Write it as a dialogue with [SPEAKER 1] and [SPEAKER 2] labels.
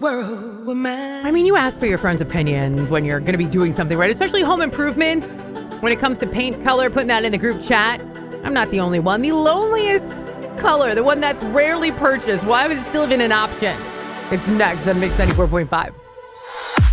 [SPEAKER 1] world were mine.
[SPEAKER 2] I mean, you ask for your friend's opinion when you're going to be doing something right, especially home improvements. When it comes to paint color, putting that in the group chat. I'm not the only one. The loneliest color, the one that's rarely purchased. Why was it still even an option? It's next on Mix 94.5.